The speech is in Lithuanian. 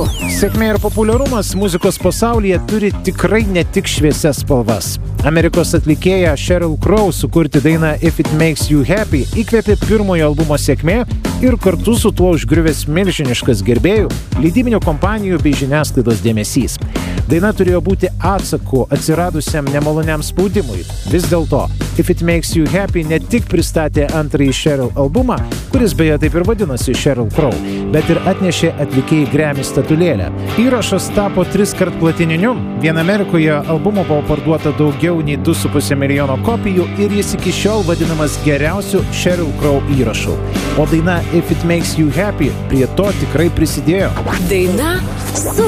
Crow. Sėkmė ir populiarumas muzikos pasaulyje turi tikrai ne tik šviesias spalvas. Amerikos atlikėja Sheryl Crow sukurti dainą If It Makes You Happy įkvėpė pirmojo albumo sėkmė ir kartu su tuo užgriuvęs milžiniškas gerbėjų, leidybinių kompanijų bei žiniasklaidos dėmesys. Daina turėjo būti atsaku atsiradusiam nemaloniam spaudimui. Vis dėlto, If It Makes You Happy ne tik pristatė antrąjį Sheryl albumą, kuris beje taip ir vadinosi Sheryl Crow, bet ir atnešė atlikėjai Grammy statulėlę. Įrašas tapo 3-kart platininiu, vien Amerikoje albumo buvo parduota daugiau nei 2,5 milijono kopijų ir jis iki šiol vadinamas geriausiu Sheryl Crow įrašu. O daina If It Makes You Happy prie to tikrai prisidėjo. Daina su